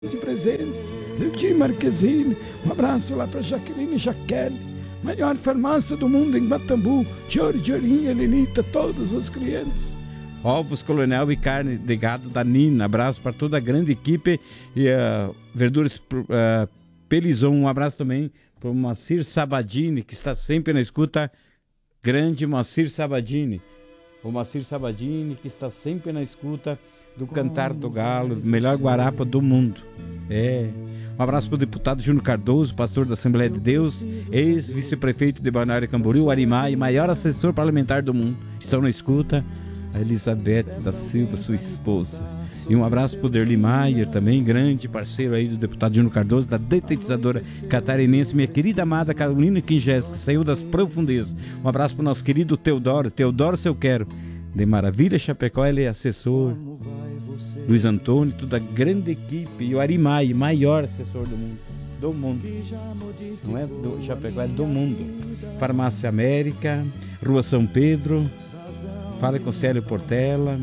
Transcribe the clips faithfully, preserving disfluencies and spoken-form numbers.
de presença, Leotim Marquezine, um abraço lá para Jaqueline Jaquele, maior farmácia do mundo em Batambu, Giori, Giorinha, Lenita, todos os clientes. Ovos Coronel e carne de gado da Nina, abraço para toda a grande equipe e uh, verduras uh, Pelizon, um abraço também para o Moacir Sabadini, que está sempre na escuta, grande Moacir Sabadini, o Moacir Sabadini que está sempre na escuta do Cantar do Galo, melhor guarapa do mundo. É. Um abraço para o deputado Júnior Cardoso, pastor da Assembleia de Deus, ex-vice-prefeito de Balneário Camboriú, Arimar e maior assessor parlamentar do mundo. Estão na escuta, a Elizabeth da Silva, sua esposa. E um abraço para o Derli Maier, também grande parceiro aí do deputado Júnior Cardoso, da detetizadora catarinense, minha querida amada Carolina Quingés, que saiu das profundezas. Um abraço para o nosso querido Teodoro, Teodoro se eu quero, de Maravilha Chapecó, ele é assessor. Luiz Antônio, toda a grande equipe, e o Arimai, maior assessor do mundo, do mundo, não é do Chapecó, é do mundo. Farmácia América, Rua São Pedro, fala com Célio Portela,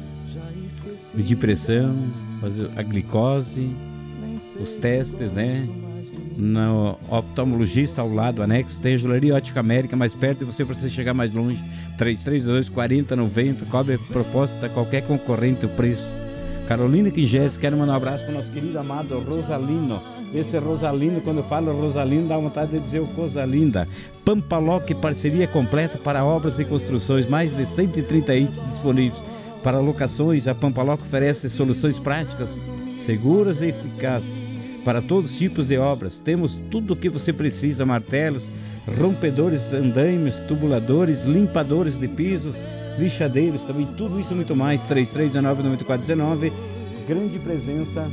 medir pressão, fazer a glicose, os testes, né? No oftalmologista ao lado, anexo, tem a Joalheria Ótica América mais perto de você para você chegar mais longe. Três três dois, quatro zero nove zero, cobre proposta a qualquer concorrente o preço. Carolina Quingés, quero mandar um abraço para o nosso querido amado Rosalino. Esse Rosalino, quando eu falo Rosalino, dá vontade de dizer o Coisa Linda. Pampaloc, parceria completa para obras e construções, mais de cento e trinta itens disponíveis. Para locações, a Pampaloc oferece soluções práticas, seguras e eficazes para todos os tipos de obras. Temos tudo o que você precisa: martelos, rompedores, andaimes, tubuladores, limpadores de pisos, lixadeiros, também tudo isso e muito mais. Três três nove, nove quatro um nove, grande presença,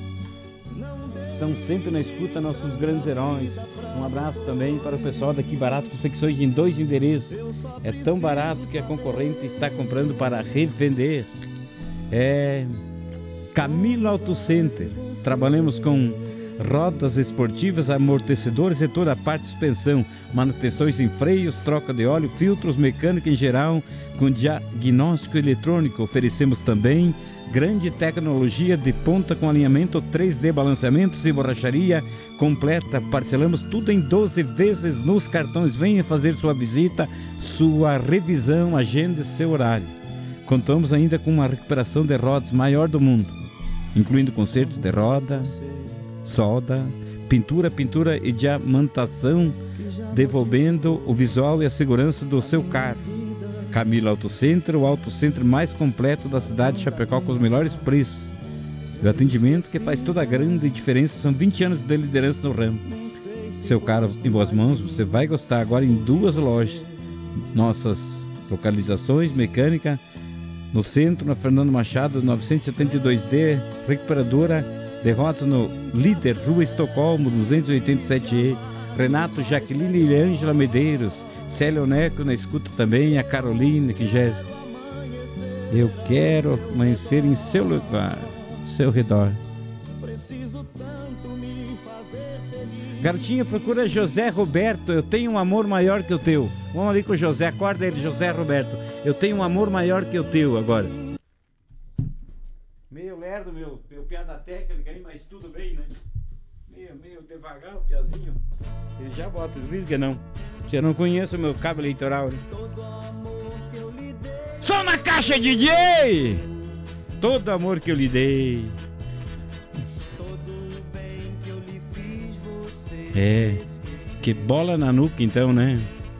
estão sempre na escuta nossos grandes heróis. Um abraço também para o pessoal daqui Barato Confecções em dois endereços. É tão barato que a concorrente está comprando para revender. É Camilo Auto Center, trabalhamos com rodas esportivas, amortecedores e toda a parte de suspensão, manutenções em freios, troca de óleo, filtros, mecânica em geral, com diagnóstico eletrônico. Oferecemos também grande tecnologia de ponta com alinhamento três D, balanceamentos e borracharia completa. Parcelamos tudo em doze vezes nos cartões. Venha fazer sua visita, sua revisão, agende seu horário. Contamos ainda com uma recuperação de rodas maior do mundo, incluindo consertos de roda, solda, pintura, pintura e diamantação, devolvendo o visual e a segurança do seu carro. Camilo Auto Center, o auto center mais completo da cidade de Chapecó, com os melhores preços. O atendimento que faz toda a grande diferença. São vinte anos de liderança no ramo. Seu carro em boas mãos, você vai gostar. Agora em duas lojas. Nossas localizações: mecânica no centro, na Fernando Machado novecentos e setenta e dois D, recuperadora de rodas no Líder, Rua Estocolmo duzentos e oitenta e sete E. Renato, Jaqueline e Ângela Medeiros, Célio Neco na escuta também, a Carolina Quingés. Eu quero amanhecer em seu lugar, seu redor. Garotinha, procura José Roberto. Eu tenho um amor maior que o teu. Vamos ali com o José, acorda ele, José Roberto. Eu tenho um amor maior que o teu agora. Meio lerdo, meu, meu piada técnica aí, mas tudo bem, né? Meio, meio devagar o piazinho. Ele já bota, duvido que não. Você não conhece o meu cabo eleitoral, né? Só na caixa, D J! Todo amor que eu lhe dei. É, que bola na nuca então, né?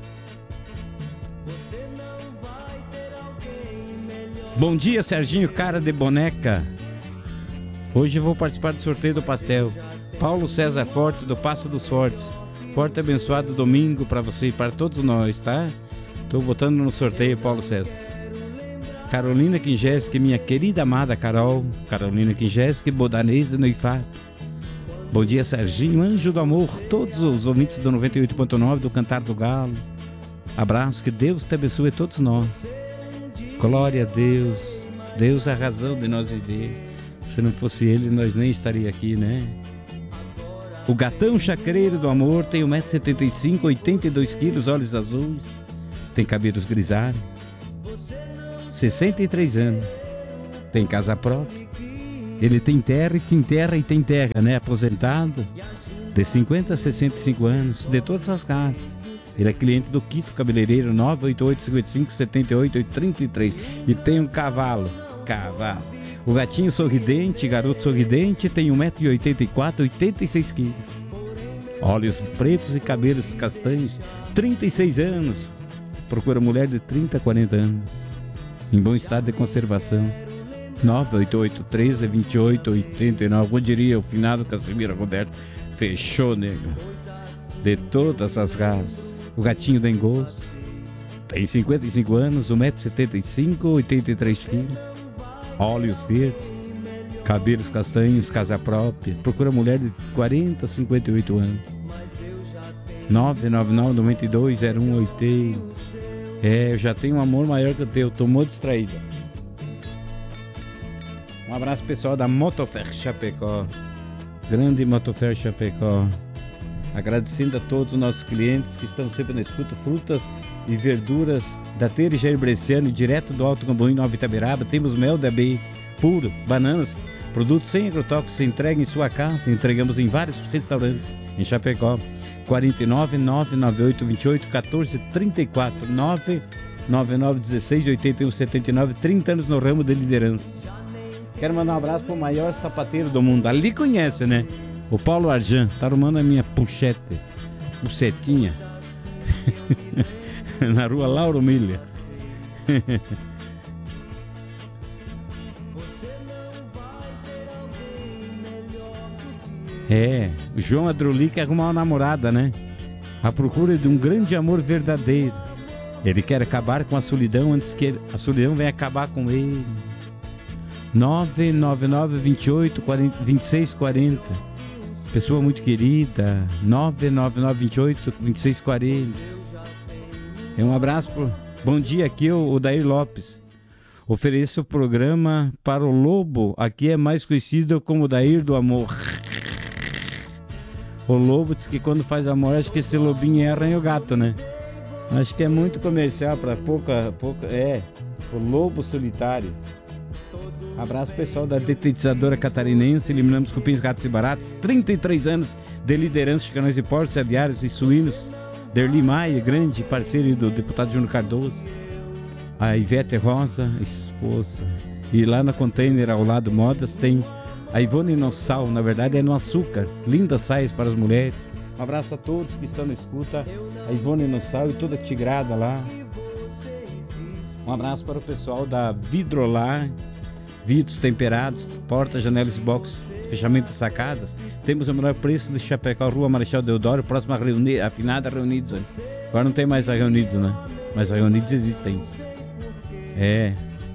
Bom dia, Serginho, cara de boneca. Hoje eu vou participar do sorteio do pastel. Paulo César Fortes, do Passo dos Fortes. Forte abençoado domingo para você e para todos nós, tá? Tô botando no sorteio, Paulo César. Carolina Quingés, minha querida amada Carol. Carolina Quingés, bodanesa no Ifá. Bom dia, Serginho, anjo do amor, todos os ouvintes do noventa e oito ponto nove do Cantar do Galo. Abraço, que Deus te abençoe a todos nós. Glória a Deus. Deus é a razão de nós viver. Se não fosse Ele, nós nem estaríamos aqui, né? O gatão chacreiro do amor tem um metro e setenta e cinco, oitenta e dois quilos, olhos azuis, tem cabelos grisalhos, sessenta e três anos, tem casa própria Ele tem terra e tem terra e tem terra, né? Aposentado, de cinquenta a sessenta e cinco anos, de todas as casas. Ele é cliente do Quito Cabeleireiro, nove oito oito, cinco cinco, sete oito oito três três. E tem um cavalo, cavalo. O gatinho sorridente, garoto sorridente, tem um metro e oitenta e quatro, oitenta e seis quilos. Olhos pretos e cabelos castanhos, trinta e seis anos. Procura mulher de trinta a quarenta anos. Em bom estado de conservação. nove oito oito, treze, vinte e oito, oitenta e nove. Como diria o finado Casimiro Roberto, fechou, nega. De todas as raças. O gatinho tem gosto. Tem cinquenta e cinco anos, um metro e setenta e cinco, oitenta e três quilos. Olhos verdes, cabelos castanhos, casa própria. Procura mulher de quarenta a cinquenta e oito anos. nove nove nove, nove dois, zero um oito. É, eu já tenho um amor maior que o teu. Tô muito distraído. Um abraço pessoal da Motofer Chapecó. Grande Motofer Chapecó. Agradecendo a todos os nossos clientes que estão sempre na escuta. Frutas e verduras da Teira Jair Bresciani, direto do Alto Cambuí, Nova Itaberaba. Temos mel da abelha puro, bananas, produtos sem agrotóxicos, entrega em sua casa. Entregamos em vários restaurantes em Chapecó. quarenta e nove, nove nove oito, vinte e oito, quatorze, trinta e quatro, nove nove nove, dezesseis, oitenta e um, setenta e nove. trinta anos no ramo de liderança. Quero mandar um abraço para o maior sapateiro do mundo. Ali conhece, né? O Paulo Arjan. Tá arrumando a minha puxete, puxetinha. Na rua Lauro Milha. É, o João Adroli quer arrumar uma namorada, né? À procura de um grande amor verdadeiro. Ele quer acabar com a solidão antes que a solidão venha acabar com ele. nove nove nove, vinte e oito, quarenta, vinte e seis, quarenta. Pessoa muito querida. nove nove nove, vinte e oito, vinte e seis, quarenta. É um abraço pro... Bom dia, aqui é o Dair Lopes. Ofereço o programa para o Lobo. Aqui é mais conhecido como Dair do Amor. O Lobo diz que quando faz amor, acho que esse lobinho é arranha o gato, né? Acho que é muito comercial para pouca, pouca... É, o Lobo Solitário. Abraço pessoal da detetizadora catarinense. Eliminamos cupins, ratos e baratas. trinta e três anos de liderança de canões de porcos, aviários e suínos. Derli Maia, grande parceiro do deputado Júnior Cardoso. A Ivete Rosa, esposa. E lá na Container, ao lado Modas, tem a Ivone no Sal. Na verdade é no açúcar. Lindas saias para as mulheres. Um abraço a todos que estão na escuta. A Ivone no Sal e toda tigrada lá. Um abraço para o pessoal da Vidrolar. Vidros temperados, portas, janelas e box, fechamento de sacadas. Temos o menor preço de Chapecó, Rua Marechal Deodoro, próxima reuni- afinada Reunidos. Agora não tem mais a Reunidos, né? Mas a Reunidos existem. É.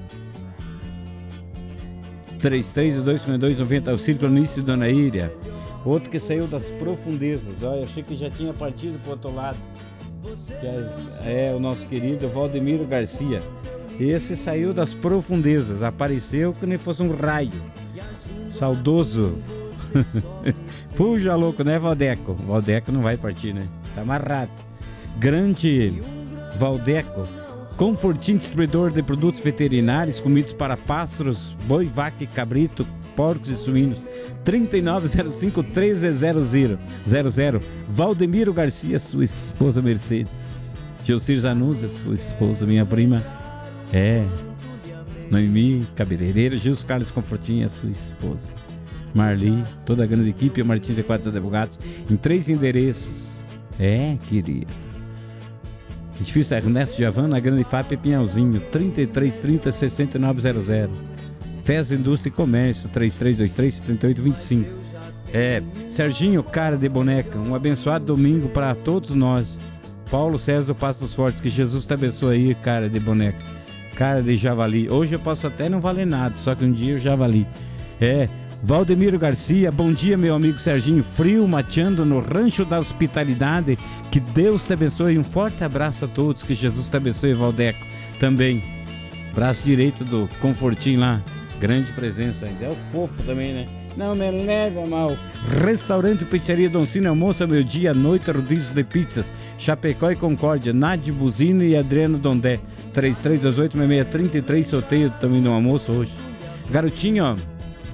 três três dois cinco dois nove zero, o Círculo Nice, Dona Íria. Outro que saiu das profundezas. Olha, achei que já tinha partido para o outro lado. Que é, é o nosso querido Valdemiro Garcia. Esse saiu das profundezas, apareceu que nem fosse um raio. Saudoso. Fuja louco, né, Valdeco? Valdeco não vai partir, né? Tá amarrado. Grande Valdeco. Confortinho, distribuidor de produtos veterinários, comidas para pássaros, boi, vaca e cabrito, porcos e suínos. trinta e nove zero cinco, treze zero zero. Valdemiro Garcia, sua esposa Mercedes. Gilcir Zanuzzi, sua esposa, minha prima. É, Noemi Cabeleireiro, Gils Carlos Confortinho, sua esposa Marli, toda a grande equipe, Martins de Quadros Advogados, em três endereços. É, querido. Edifício Ernesto Javan, na Grande F A P Pinhalzinho, trinta e três trinta, sessenta e nove zero zero. F E S Indústria e Comércio, três três dois três, sete oito dois cinco. É, Serginho, cara de boneca, um abençoado domingo para todos nós. Paulo César do Passo dos Fortes, que Jesus te abençoe aí, cara de boneca. Cara de javali. Hoje eu posso até não valer nada, só que um dia eu javali. É, Valdemiro Garcia, bom dia meu amigo Serginho, frio, mateando no Rancho da Hospitalidade. Que Deus te abençoe. Um forte abraço a todos, que Jesus te abençoe, Valdeco. Também, braço direito do Confortinho lá, grande presença. É o fofo também, né? Não me leva mal. Restaurante Pizzaria Don Cine, almoço ao meio-dia, à noite, rodízios de pizzas. Chapecó e Concórdia, Nádia Buzino e Adriano Dondé. três três dois oito, seis seis três três, sorteio também no almoço hoje. Garotinho, ó,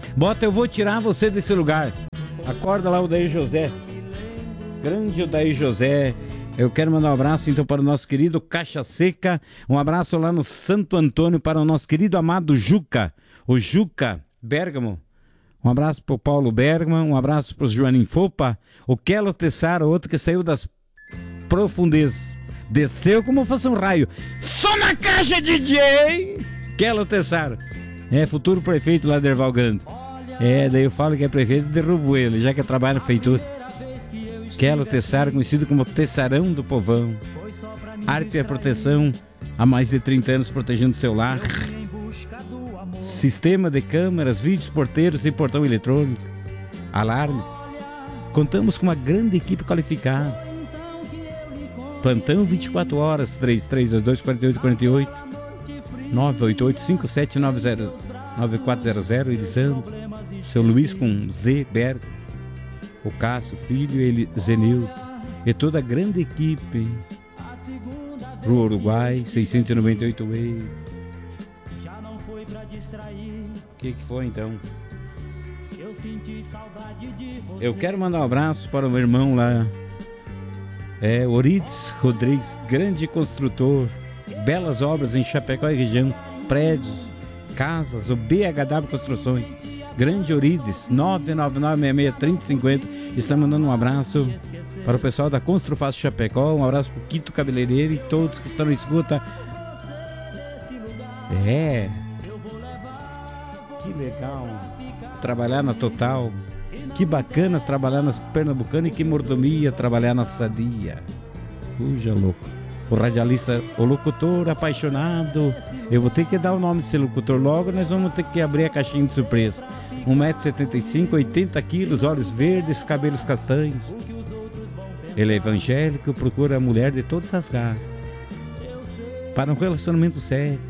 Bota, eu vou tirar você desse lugar. Acorda lá, o Odair José. Grande Odair José. Eu quero mandar um abraço então para o nosso querido Caixa Seca. Um abraço lá no Santo Antônio para o nosso querido amado Juca. O Juca Bergamo. Um abraço para o Paulo Bergman. Um abraço para o Joanim Fopa. O Kelo Tessaro, outro que saiu das profundezas. Desceu como fosse um raio. Só na caixa, D J! Kelo Tessaro. É, futuro prefeito lá de Erval Grande. É, daí eu falo que é prefeito e derrubo ele, já que trabalha na prefeitura. Kelo Tessaro, conhecido como Tessarão do Povão. Arpia Proteção, há mais de trinta anos protegendo seu lar. Sistema de câmeras, vídeos, porteiros e portão eletrônico. Alarmes. Contamos com uma grande equipe qualificada. Plantão vinte e quatro horas, três três dois dois, quatro oito quatro oito, nove oito oito, cinco sete nove zero, nove quatro zero zero, Elisandro, seu Luiz com Z, Berg, o Cássio, filho, ele, Zenildo, e toda a grande equipe. Rua Uruguai, seiscentos e noventa e oito Way. O que, que foi então? Eu quero mandar um abraço para o meu irmão lá. É, Orides Rodrigues, grande construtor, belas obras em Chapecó e região, prédios, casas, o B H W Construções, grande Orides, nove nove nove, seis seis, três zero cinco zero, está mandando um abraço para o pessoal da Construfácil Chapecó, um abraço para o Quito Cabeleireiro e todos que estão na escuta. É, que legal trabalhar na Total. Que bacana trabalhar nas Pernambucanas e que mordomia trabalhar na Sadia. Puxa, louco. O radialista, o locutor apaixonado. Eu vou ter que dar o nome desse locutor logo. Nós vamos ter que abrir a caixinha de surpresa. um metro e setenta e cinco, oitenta quilos, olhos verdes, cabelos castanhos. Ele é evangélico, procura a mulher de todas as raças para um relacionamento sério.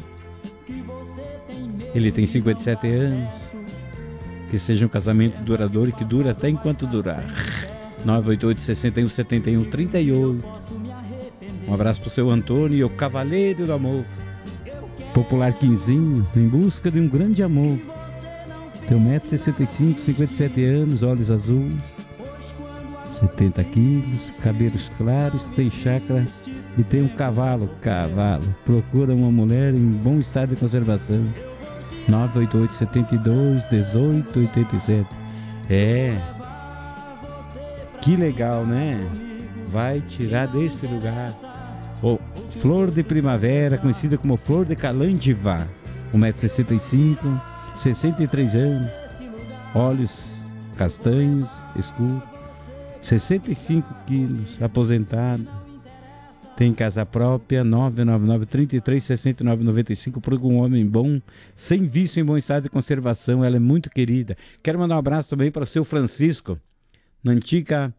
Ele tem cinquenta e sete anos. Que seja um casamento duradouro e que dure até enquanto durar. nove oito oito, seis um, sete um, três oito. Um abraço pro seu Antônio, o Cavaleiro do Amor. Popular Quinzinho, em busca de um grande amor. Tem um metro e sessenta e cinco, cinquenta e sete anos, olhos azuis, setenta quilos, cabelos claros, tem chácara e tem um cavalo. Cavalo. Procura uma mulher em bom estado de conservação. nove oito oito, sete dois, um oito oito sete. É. Que legal, né? Vai tirar desse lugar. Oh, flor de primavera, conhecida como flor de Calandiva. um metro e sessenta e cinco, sessenta e três anos. Olhos castanhos, escuros. sessenta e cinco quilos, aposentado. Tem casa própria, nove nove nove, três três, seis nove nove cinco, por um homem bom, sem vício, em bom estado de conservação. Ela é muito querida. Quero mandar um abraço também para o seu Francisco, na antiga,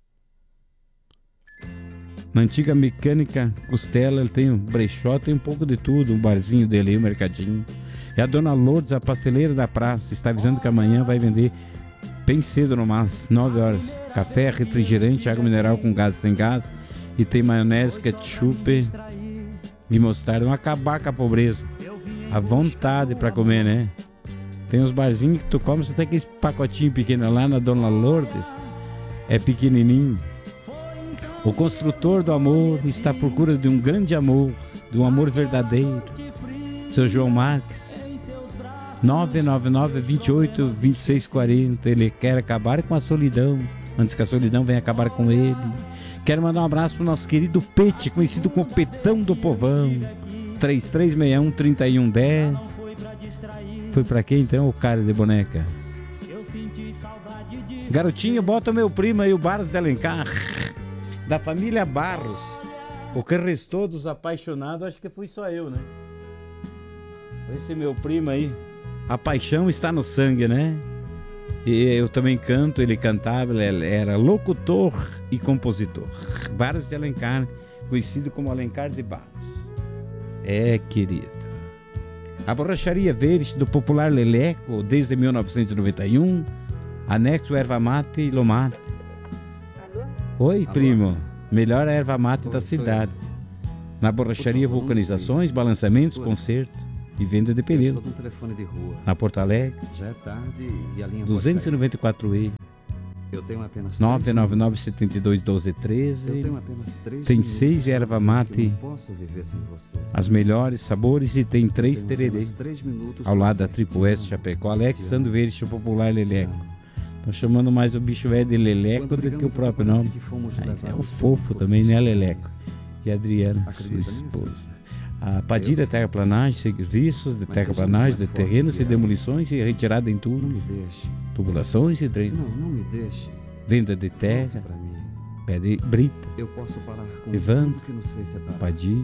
na antiga mecânica Costela. Ele tem um brechó, tem um pouco de tudo, um barzinho dele, um mercadinho. E a dona Lourdes, a pasteleira da praça, está avisando que amanhã vai vender bem cedo, no máximo, nove horas. Café, refrigerante, água mineral com gás e sem gás. E tem maionese, ketchup e mostarda. Não acabar com a pobreza. A vontade para comer, né? Tem uns barzinhos que tu come, você tem aquele pacotinho pequeno lá na Dona Lourdes. É pequenininho. O construtor do amor está à procura de um grande amor, de um amor verdadeiro. Seu João Marques. nove nove nove, vinte e oito, vinte e seis quarenta. Ele quer acabar com a solidão, antes que a solidão venha acabar com ele. Quero mandar um abraço pro nosso querido Pete, conhecido como Petão do Povão. três três seis um, três um um zero. Foi pra quem então, o cara de boneca? Garotinho, bota o meu primo aí, o Barros de Alencar, da família Barros. O que restou dos apaixonados, acho que fui só eu, né? Esse meu primo aí. A paixão está no sangue, né? E eu também canto, ele cantava, ele era locutor e compositor. Barros de Alencar, conhecido como Alencar de Barros. É, querido. A borracharia verde do popular Leleco, desde mil novecentos e noventa e um, anexo erva mate e lomate. Alô? Oi, Alô? Primo. Melhor erva mate Oi, da cidade. Na borracharia, vulcanizações, balançamentos, concerto. e venda de Eu pneu. estou com um telefone de rua. Na Porto Alegre, Já é tarde e a linha duzentos e pode noventa e quatro E, cair. Eu tenho apenas nove nove nove, três sete dois, um dois, minutos. Eu treze. tenho apenas três Tem minutos seis para erva dizer mate. que não posso viver sem você. As melhores sabores e tem três Eu tenho tererê. apenas três minutos Ao para lado da dizer Triple que te Oeste amo. Chapecó, Alex Te Sandro amo. Verde, o popular Te Leleco. amo. Estão chamando mais o bicho velho de Leleco Quando do que o brigamos, próprio parece nome. que fomos Mas é levados o por fofo forças também, né, estranhas. Leleco? E a Adriana, sua Acredita nisso? esposa. A Padilha Eu sei. Terraplanagem, serviços de Mas terraplanagem, sejamos de mais fortes terrenos que e ela. demolições e retirada em Não tudo, me deixe. tubulações e drenos, Não, não me deixe. venda de Volte terra, pra mim. pede brita, Eu posso parar com Evandro, tudo que nos fez separar. Padilha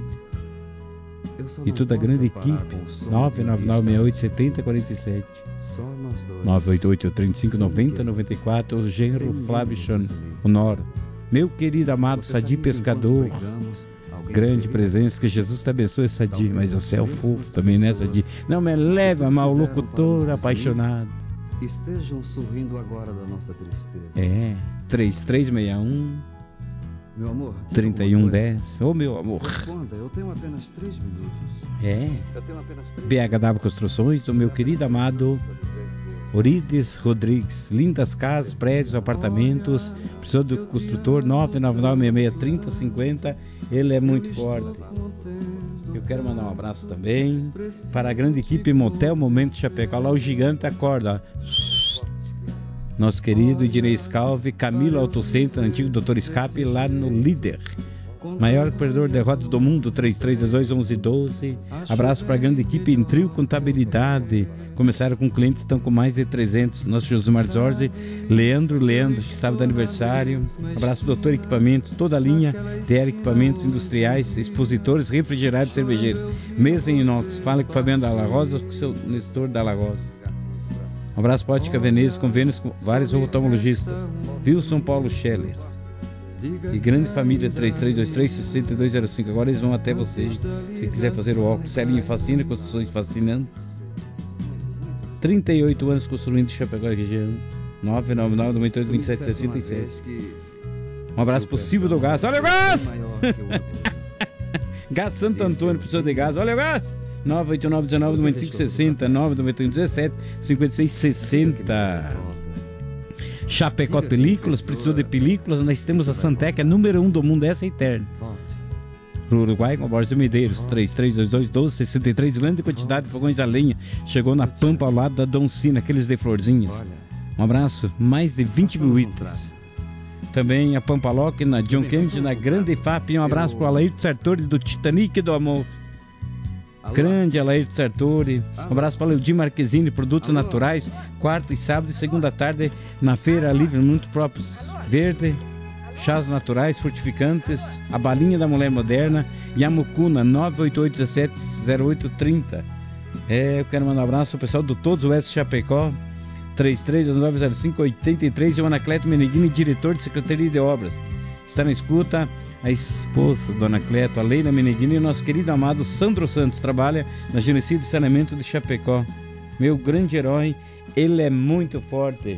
Eu só e não toda a posso grande parar equipe. com o som nove de nove nove seis oito, vista. sete zero quatro sete, Só nós dois. nove oito oito, três cinco nove zero Sem nove quatro, o Sem genro ninguém Flávio nos Chon, unir. o Noro. Meu querido amado Você sabe Sadi que Pescador, enquanto brigamos, alguém grande poderia- presença, que Jesus te abençoe, Sadi. Talvez Mas você é o as fofo mesmas também, né, pessoas Sadi? Não me leva que mal, fizeram locutor para nos apaixonado. Estejam sorrindo agora da nossa tristeza. É, três três seis um, Meu amor, diga trinta e um alguma coisa. dez. Ô, meu amor. Responda, eu tenho apenas três minutos. É, Eu tenho apenas três B H W Construções, do meu querido amado Orides Rodrigues. Lindas casas, prédios, apartamentos. Precisou do construtor nove nove nove, seis seis, três zero cinco zero. Ele é muito forte. Eu quero mandar um abraço também para a grande equipe Motel Momento Chapecó. Lá o gigante acorda. Ó. Nosso querido Idinei Scalvi, Camilo Autocentro, antigo doutor Escape, lá no Líder. Maior corredor de rodas do mundo, três três dois, um um um dois. Abraço para a grande equipe em Trio Contabilidade. Começaram com clientes, estão com mais de trezentos. Nosso Josimar Zorzi, Leandro Leandro, que estava de aniversário. Abraço para Doutor Equipamentos, toda a linha de equipamentos industriais, expositores, refrigerados e cervejeiros. Mesa em inox. Fala com o Fabiano Dalla Rosa, com o seu Nestor Dalla Rosa. Um abraço para Ótica Veneza, convênios com vários oftalmologistas. Wilson Paulo Scheller. E grande família três três dois três, seis dois zero cinco. Agora eles vão até você. Se quiser fazer o óculos, Celinho Fascina, construções fascinantes. trinta e oito anos construindo Chapecó e região. nove nove nove, nove oito, vinte e sete, sessenta e sete. Um abraço pro Silvio do Gás. Olha o gás! Gás Santo Antônio, pessoa de gás. Olha o gás! nove oito nove, dezenove, noventa e cinco, sessenta. nove nove um, dezessete, cinquenta e seis, sessenta. Chapecó Películas, precisou de películas. Nós temos a Santec, é número um do mundo, essa é eterna. Pro Uruguai, com a Borges de Medeiros, três três dois dois, doze sessenta e três. Grande quantidade de fogões a lenha. Chegou na Pampa ao lado da Doncina, aqueles de florzinhas. Um abraço, mais de vinte mil itens. Também a Pampaloc, na John Kennedy, na Grande F A P. Um abraço pro Alair Sartori do Titanic do Amor. Grande Alair Sartori. Um abraço para o Leodim Marquezine, produtos Alô. naturais. Quarta e sábado e segunda tarde na Feira Livre, muito próprios. Verde, chás naturais, fortificantes, a balinha da mulher moderna e a Mucuna, nove oito oito, dezessete, zero oito trinta. É, eu quero mandar um abraço ao pessoal do Todos Oeste Chapecó, três três nove zero cinco, oito três. Joana Cleto Meneghini, diretor de Secretaria de Obras. Está na escuta a esposa, Dona Cleto, a Leila Meneghini, e o nosso querido amado Sandro Santos, trabalha na Gerência de Saneamento de Chapecó. Meu grande herói, ele é muito forte.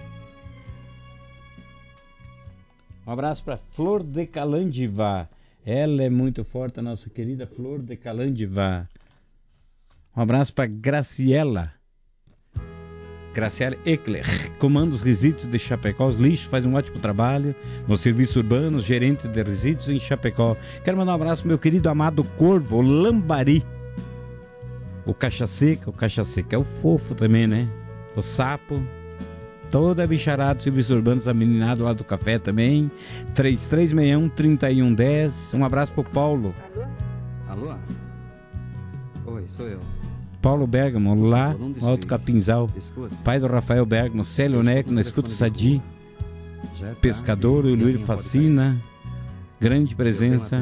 Um abraço para Flor de Calandiva. Ela é muito forte, a nossa querida Flor de Calandiva. Um abraço para Graciela. Graciela Eckler, comanda os resíduos de Chapecó, os lixos, faz um ótimo trabalho nos serviços urbanos, gerente de resíduos em Chapecó. Quero mandar um abraço pro meu querido amado Corvo, o Lambari. O Caixa Seca, o Caixa Seca é o fofo também, né? O Sapo. Toda a bicharada dos serviços urbanos, a meninada lá do café também. três três seis um, trinta e um dez. Um abraço pro Paulo. Alô? Alô? Oi, sou eu. Paulo Bergamo, lá no Alto Capinzal. Pai do Rafael Bergamo, Célio Neco, na escuta Sadi. Pescador, o Luir Fascina. Grande presença.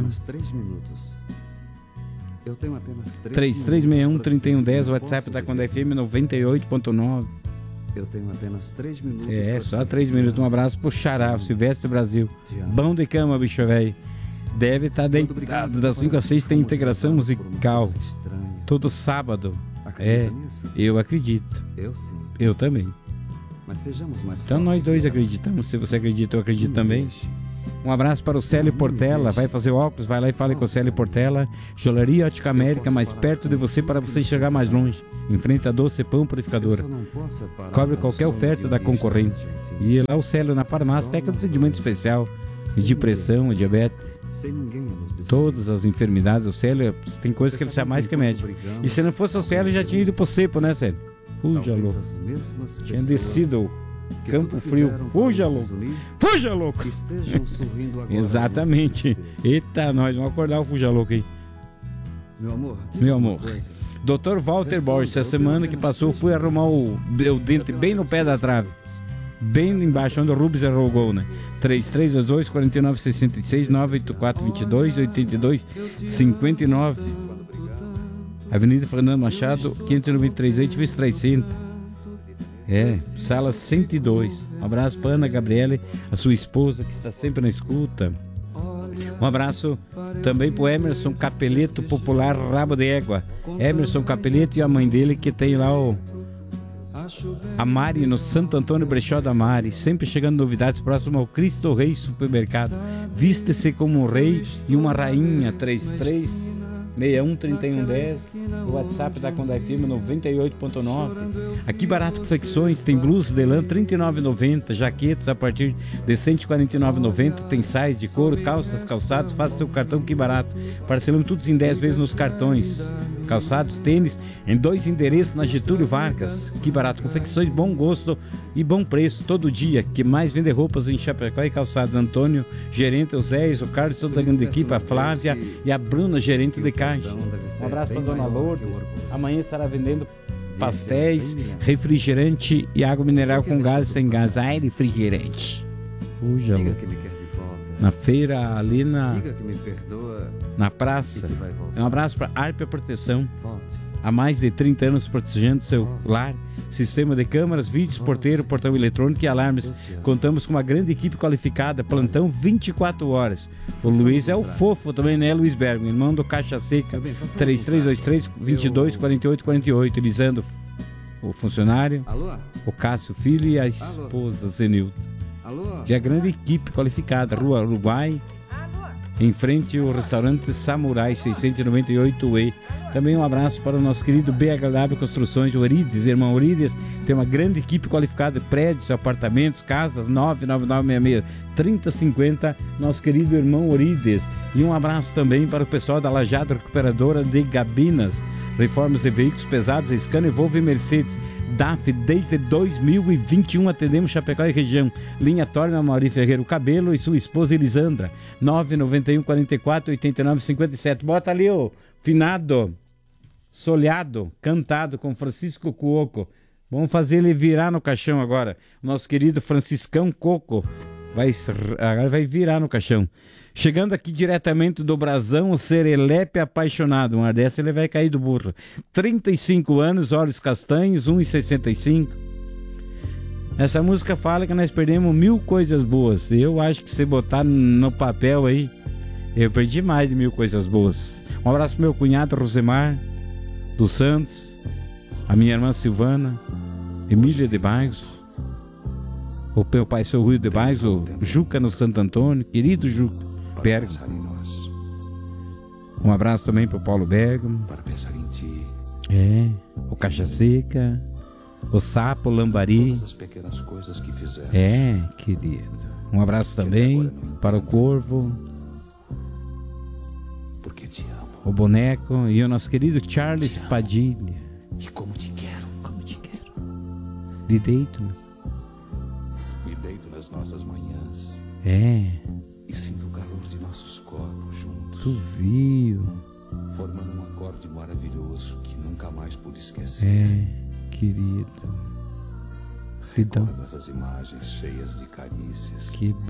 três três seis um, trinta e um dez. O WhatsApp da Conda F M noventa e oito ponto nove. Eu tenho apenas três minutos. É, só três minutos. Um abraço pro Xará, o Silvestre Brasil. Bom de cama, bicho velho. Deve estar deitado. Das cinco às seis tem integração musical. Todo sábado. É, eu acredito. Eu sim. Eu também. Mas sejamos mais então nós dois acreditamos. Se você acredita, eu acredito também. Um abraço para o Célio Portela. Vai fazer óculos, vai lá e fale com o Célio Portela. Joalheria Ótica América, mais perto de você para você enxergar mais longe. Em frente a Doce Pão Purificadora. Cobre qualquer oferta da concorrente. E lá o Célio na farmácia, técnico de atendimento especial, de pressão, diabetes. Todas as enfermidades, o Célio, tem coisas que ele sabe mais que médico. E se não fosse o Célio, já tinha ido pro Cepo, né, Célio? Fuja, louco. Tinha descido Campo Frio. Fuja, louco. Fuja, louco. Exatamente. Eita, nós vamos acordar o Fuja, louco aí. Meu amor. Meu amor. doutor Walter Borges, essa semana que passou, fui arrumar o, o dente bem no pé da trave. Bem embaixo, onde o Rubens errou o gol, né? três três dois dois, quatro nove seis seis, nove oito quatro, dois dois, oito dois, cinco nove. Avenida Fernando Machado, quinhentos e noventa e três, edifício trezentos. É, sala cento e dois. Um abraço para Ana Gabriele, a sua esposa, que está sempre na escuta. Um abraço também para o Emerson Capeleto, popular Rabo de Égua. Emerson Capeleto e a mãe dele, que tem lá o a Mari, no Santo Antônio Brechó da Mari, sempre chegando novidades próximo ao Cristo Rei Supermercado. Viste-se como um rei e uma rainha. Três três seis um, três um um zero. O WhatsApp da Condai F M noventa e oito ponto nove. Aqui Barato Confecções, tem blusas de lã trinta e nove reais e noventa centavos, jaquetas a partir de cento e quarenta e nove reais e noventa centavos, tem sais de couro, calças, calçados. Faça seu cartão Que Barato. Parcelamos todos em dez vezes nos cartões. Calçados, tênis, em dois endereços na Getúlio Vargas. Que Barato Confecções, bom gosto e bom preço todo dia. Que mais vende roupas em Chapecó e calçados. Antônio, gerente, o Zé, o Carlos, toda a grande equipe, a Flávia e a Bruna, gerente de caixa. Um abraço para a dona Lourdes. Amanhã estará vendendo pastéis, refrigerante e água mineral com gás e sem gás. Ai, refrigerante. Puxa, na feira ali na, na praça. Um abraço para Arpia Proteção. Há mais de trinta anos protegendo seu lar. Sistema de câmaras, vídeos, porteiro, portão eletrônico e alarmes. Contamos com uma grande equipe qualificada, plantão vinte e quatro horas. O Luiz é o fofo também, né, Luiz Bergman, irmão do Caixa Seca. Três três dois três, dois dois, quatro oito quatro oito. Lisandro, o funcionário, o Cássio Filho e a esposa Zenilton. De a grande equipe qualificada, Rua Uruguai, em frente ao restaurante Samurai seiscentos e noventa e oito E. Também um abraço para o nosso querido B H W Construções, o Orides, irmão Orides. Tem uma grande equipe qualificada, prédios, apartamentos, casas. Nove nove nove seis seis, três zero cinco zero, nosso querido irmão Orides. E um abraço também para o pessoal da Lajada Recuperadora de Gabinas. Reformas de veículos pesados, Scania, Volvo e Mercedes. D A F desde dois mil e vinte e um, atendemos Chapecó e região. Linha Torna, Mauri Ferreira Cabelo e sua esposa Elisandra. nove nove um, quatro quatro, oito nove cinco sete. Bota ali o finado Soleado, cantado com Francisco Cuoco. Vamos fazer ele virar no caixão agora. Nosso querido Franciscão Coco vai, agora vai virar no caixão. Chegando aqui diretamente do Brasão, o Serelepe Apaixonado. Uma dessa ele vai cair do burro. trinta e cinco anos, olhos castanhos, um e sessenta e cinco. Essa música fala que nós perdemos mil coisas boas. Eu acho que se botar no papel aí, eu perdi mais de mil coisas boas. Um abraço pro meu cunhado Rosemar dos Santos, a minha irmã Silvana, Emília de Bairros, o meu pai seu Rui de Bairros, o Juca no Santo Antônio, querido Juca Bergamo. Um abraço também pro Paulo Bergamo. Para pensar em ti. É, o Caixa Seca, o Sapo, o Lambari. Todas as pequenas coisas que fizemos. É, querido. Um abraço também para o Corvo, porque te amo. O Boneco e o nosso querido Charles Padilha. E como te quero. Como te quero. Me deito. Me deito nas nossas manhãs. É. E sinto o calor de nossos corpos juntos. Tu viu? Formando um acorde maravilhoso que nunca mais pude esquecer. É, querido. Recordas as imagens cheias de carícias. Que